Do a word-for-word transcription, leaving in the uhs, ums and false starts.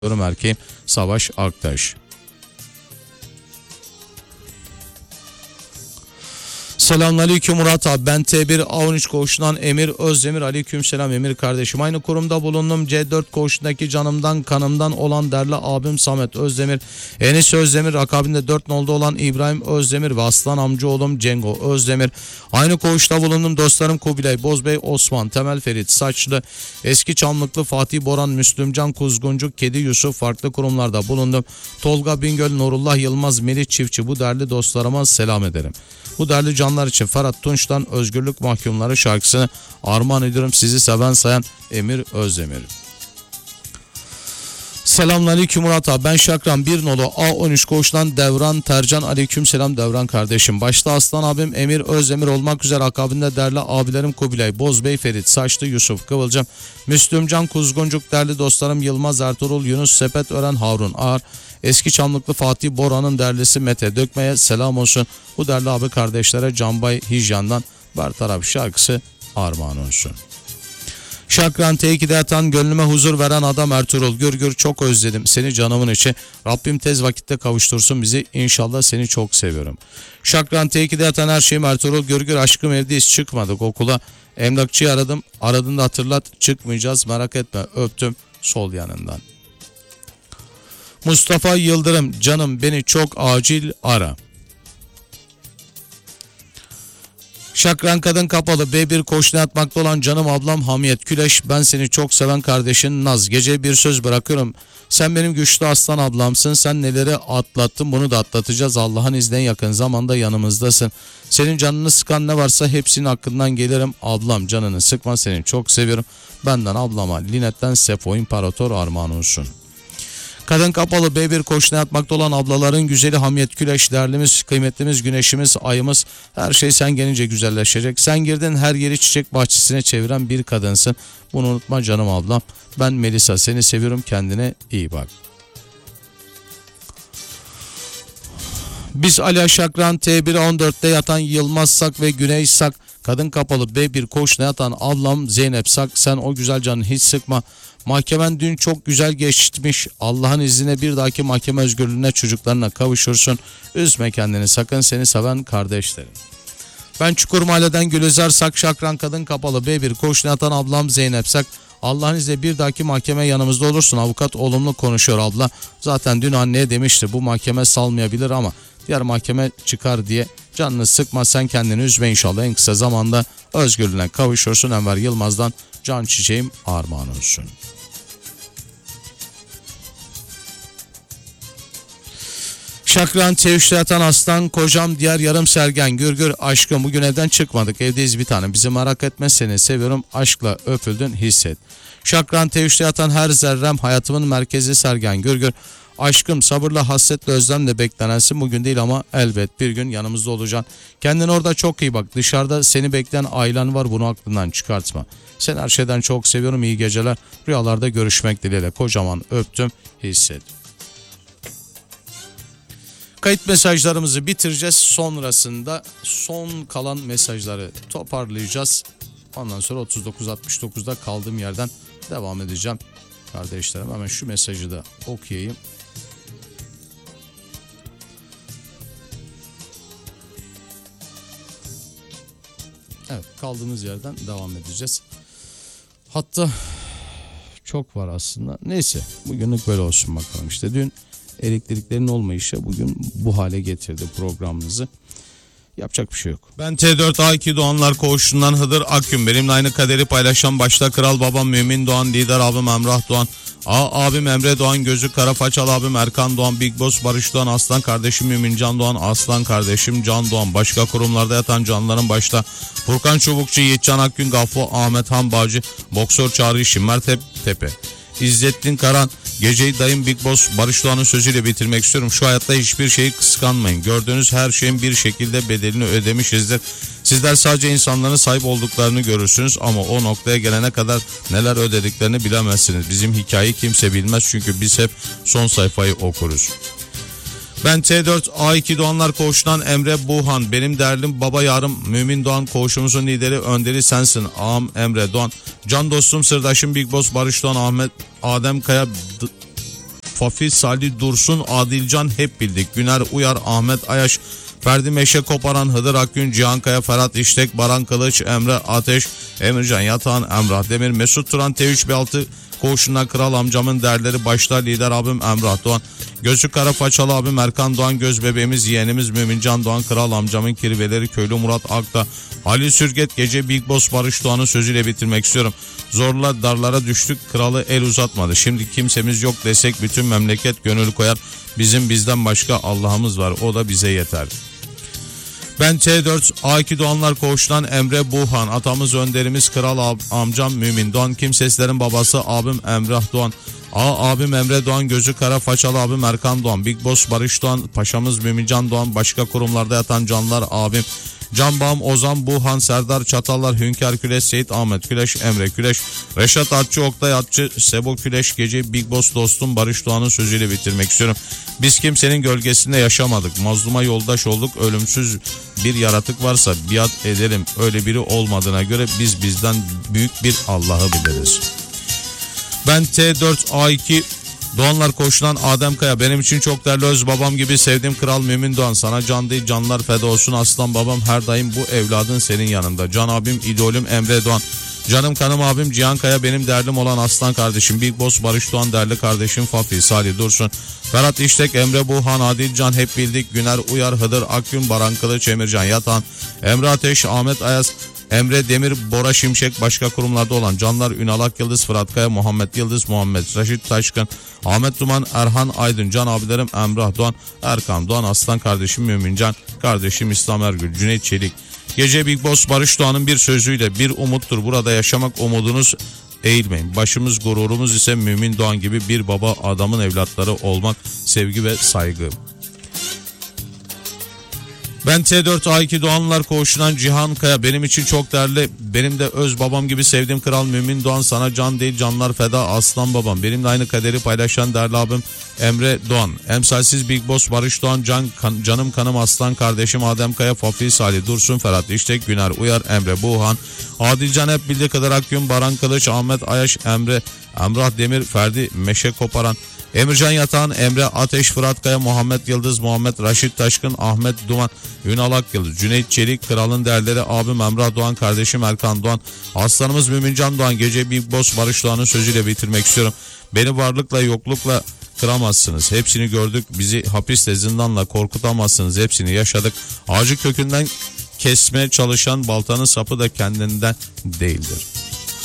erkeğim Savaş Aktaş. Selamünaleyküm Murat abi, ben T bir A on üç koğuşundan Emir Özdemir. Aleykümselam Emir kardeşim. Aynı kurumda bulundum. C dört koğuşundaki canımdan kanımdan olan değerli abim Samet Özdemir, Enis Özdemir, akabinde dört nolda olan İbrahim Özdemir ve aslan amcaoğlum Cengo Özdemir. Aynı koğuşta bulundum. Dostlarım Kubilay, Bozbey, Osman, Temel Ferit, Saçlı, Eski Çamlıklı, Fatih Boran, Müslümcan Kuzguncuk, Kedi Yusuf, farklı kurumlarda bulundum. Tolga Bingöl, Nurullah Yılmaz, Melih Çiftçi, bu değerli dostlarıma selam ederim. Bu değerli canlar için Ferhat Tunç'tan Özgürlük Mahkumları şarkısını armağan ediyorum. Sizi seven sayan Emir Özdemir. Selamünaleyküm Murat abi, ben Şakran bir nolu A on üç koğuştan Devran Tercan. Aleykümselam Devran kardeşim. Başta aslan abim Emir Özdemir olmak üzere akabinde değerli abilerim Kubilay, Bozbey, Ferit, Saçlı, Yusuf Kıvılcım, Müslümcan Kuzguncuk, değerli dostlarım Yılmaz Ertuğrul, Yunus Sepet Ören, Harun Ağar, Eski Çamlıklı Fatih Boran'ın derlisi Mete Dökme'ye selam olsun. Bu değerli abi kardeşlere Canbay Hijyan'dan Bartaraf şarkısı armağan olsun. Şakran T iki'de yatan gönlüme huzur veren adam Ertuğrul Gürgür, çok özledim seni canımın içi. Rabbim tez vakitte kavuştursun bizi, inşallah seni çok seviyorum. Şakran T iki'de yatan her şeyim Ertuğrul Gürgür, aşkım evdeyiz çıkmadık okula. Emlakçıyı aradım, aradığında hatırlat, çıkmayacağız merak etme, öptüm sol yanından. Mustafa Yıldırım, canım beni çok acil ara. Şakran Kadın Kapalı B bir koğuşuna yatmakta olan canım ablam Hamiyet Küleş, ben seni çok seven kardeşin Naz. Gece bir söz bırakıyorum, sen benim güçlü aslan ablamsın, sen neleri atlattın bunu da atlatacağız, Allah'ın izniyle yakın zamanda yanımızdasın. Senin canını sıkan ne varsa hepsinin hakkından gelirim, ablam canını sıkma, seni çok seviyorum. Benden ablama Linet'ten Sefo İmparator armağan olsun. Kadın Kapalı B bir koğuşuna yatmakta olan ablaların güzeli Hamiyet Küleş, değerlimiz, kıymetlimiz, güneşimiz, ayımız, her şey sen gelince güzelleşecek. Sen girdin her yeri çiçek bahçesine çeviren bir kadınsın. Bunu unutma canım ablam. Ben Melisa, seni seviyorum, kendine iyi bak. Biz Ali Şakran T bir on dört'te yatan Yılmaz Sak ve Güney Sak, Kadın Kapalı B bir koğuşuna yatan ablam Zeynep Sak, sen o güzel canını hiç sıkma. Mahkemen dün çok güzel geçmiş. Allah'ın izniyle bir dahaki mahkeme özgürlüğüne çocuklarına kavuşursun. Üzme kendini sakın, seni seven kardeşlerim. Ben Çukur Mahalle'den Gülizar Sak, Şakran Kadın Kapalı B bir koğuşuna yatan ablam Zeynep Sak. Allah'ın izniyle bir dahaki mahkeme yanımızda olursun. Avukat olumlu konuşuyor abla. Zaten dün anneye demişti bu mahkeme salmayabilir ama diğer mahkeme çıkar diye. Canını sıkma, sen kendini üzme, inşallah en kısa zamanda özgürlüğüne kavuşursun. Enver Yılmaz'dan can çiçeğim armağan olsun. Şakran T üç'te yatan aslan kocam diğer yarım Sergen Gürgür, aşkım bugün evden çıkmadık, evdeyiz bir tane, bizi merak etme, seni seviyorum, aşkla öpüldün hisset. Şakran T üç'te yatan her zerrem hayatımın merkezi Sergen Gürgür, aşkım sabırla hasretle özlemle beklenensin, bugün değil ama elbet bir gün yanımızda olacaksın. Kendine orada çok iyi bak, dışarıda seni bekleyen ailen var, bunu aklından çıkartma. Seni her şeyden çok seviyorum, iyi geceler, rüyalarda görüşmek dileğiyle, kocaman öptüm hisset. Kayıt mesajlarımızı bitireceğiz. Sonrasında son kalan mesajları toparlayacağız. Ondan sonra otuz dokuz altmış dokuz'da kaldığım yerden devam edeceğim. Kardeşlerim hemen şu mesajı da okuyayım. Evet, kaldığımız yerden devam edeceğiz. Hatta çok var aslında. Neyse, bugünlük böyle olsun bakalım. İşte dün elektriklerin olmayışı bugün bu hale getirdi programımızı. Yapacak bir şey yok. Ben T dört A iki Doğanlar Koğuşu'ndan Hıdır Akgün. Benimle aynı kaderi paylaşan başta Kral Babam Mümin Doğan, lider abim Emrah Doğan, A abim Emre Doğan, Gözü Karafaçal abim Erkan Doğan, Big Boss Barış Doğan, aslan kardeşim Mümin Can Doğan, aslan kardeşim Can Doğan. Başka kurumlarda yatan canlıların başta Furkan Çubukçu, Yiğitcan Akgün, Gafo, Ahmet Han Bağcı, Boksör Çağrı Şimmer Tepe, İzzettin Karan, geceyi dayım Big Boss Barış Doğan'ın sözüyle bitirmek istiyorum. Şu hayatta hiçbir şeyi kıskanmayın. Gördüğünüz her şeyin bir şekilde bedelini ödemişizdir. Sizler sadece insanların sahip olduklarını görürsünüz ama o noktaya gelene kadar neler ödediklerini bilemezsiniz. Bizim hikayeyi kimse bilmez çünkü biz hep son sayfayı okuruz. Ben T dört A iki Doğanlar Koğuşu'ndan Emre Buhan. Benim değerlim baba yarım Mümin Doğan, koğuşumuzun lideri önderi sensin. Ağam Emre Doğan. Can dostum sırdaşım Big Boss Barış Doğan, Ahmet Adem Kaya, Fafi, Salih Dursun, Adilcan hep bildik. Güner Uyar, Ahmet Ayaş, Ferdi Meşe Koparan, Hıdır Akgün, Cihankaya, Ferhat İştek, Baran Kılıç, Emre Ateş, Emircan Yatağan, Emrah Demir, Mesut Turan, T üç B altı koğuşundan Kral amcamın derleri başta, lider abim Emrah Doğan, gözü kara façalı abim Erkan Doğan, göz bebeğimiz yeğenimiz Mümincan Doğan, Kral amcamın kirveleri, köylü Murat Akta, Ali Sürget, gece Big Boss Barış Doğan'ın sözüyle bitirmek istiyorum. Zorla darlara düştük, kralı el uzatmadı. Şimdi kimsemiz yok desek bütün memleket gönül koyar. Bizim bizden başka Allah'ımız var, o da bize yeter. Ben T dört A iki Doğanlar Koğuş'tan Emre Buhan, atamız önderimiz Kral amcam Mümin Doğan, kimseslerin babası abim Emrah Doğan, A abim Emre Doğan, gözü kara façalı abim Erkan Doğan, Big Boss Barış Doğan, paşamız Mümincan Doğan, başka kurumlarda yatan canlar abim Can Bağım, Ozan Buhan, Serdar Çatallar, Hünkar Küleş, Seyit Ahmet Küleş, Emre Küleş, Reşat Atçı, Oktay Atçı, Sebo Küleş, gece Big Boss dostum Barış Doğan'ın sözüyle bitirmek istiyorum. Biz kimsenin gölgesinde yaşamadık. Mazluma yoldaş olduk. Ölümsüz bir yaratık varsa biat edelim. Öyle biri olmadığına göre biz bizden büyük bir Allah'ı biliriz. Ben T dört A iki Doğanlar Koğuşu'ndan Adem Kaya, benim için çok değerli öz babam gibi sevdiğim Kral Mümin Doğan, sana can değil canlar feda olsun aslan babam, her daim bu evladın senin yanında. Can abim, idolüm Emre Doğan, canım kanım abim Cihan Kaya, benim derdim olan aslan kardeşim Big Boss Barış Doğan, değerli kardeşim Fafi, Salih Dursun, Ferhat İştek, Emre Buhan, Adilcan hep bildik, Güner Uyar, Hıdır Akgün, Baran Kılıç, Emircan Yatan, Emre Ateş, Ahmet Ayaz, Emre Demir, Bora Şimşek, başka kurumlarda olan canlar Ünal Akyıldız, Fırat Kaya, Muhammed Yıldız, Muhammed Raşit Taşkın, Ahmet Duman, Erhan Aydın, can abilerim Emrah Doğan, Erkan Doğan, aslan kardeşim Mümincan, kardeşim İslam Ergül, Cüneyt Çelik. Gece Big Boss Barış Doğan'ın bir sözüyle, bir umuttur burada yaşamak, umudunuz eğilmeyin. Başımız gururumuz ise Mümin Doğan gibi bir baba adamın evlatları olmak, sevgi ve saygı. Ben T dört A iki Doğanlar Koğuşu'ndan Cihan Kaya, benim için çok değerli, benim de öz babam gibi sevdiğim Kral Mümin Doğan, sana can değil canlar feda aslan babam, benimle aynı kaderi paylaşan değerli abim Emre Doğan, emsalsiz Big Boss Barış Doğan, can, kan, canım kanım aslan kardeşim Adem Kaya, Fafi, Salih Dursun, Ferhat İştek, Güner Uyar, Emre Buhan, Adilcan hep bildiği kadar Akgün, Baran Kılıç, Ahmet Ayaş, Emre, Emrah Demir, Ferdi Meşe Koparan, Emircan Yatağan, Emre Ateş, Fırat Kaya, Muhammed Yıldız, Muhammed Raşit Taşkın, Ahmet Duman, Ünal Akyıldız, Cüneyt Çelik, kralın değerleri abim Emrah Doğan, kardeşim Erkan Doğan, aslanımız Mümincan Doğan, gece Big Boss Barış Doğan'ın sözüyle bitirmek istiyorum. Beni varlıkla yoklukla kıramazsınız. Hepsini gördük. Bizi hapisle zindanla korkutamazsınız. Hepsini yaşadık. Ağacı kökünden kesmeye çalışan baltanın sapı da kendinden değildir.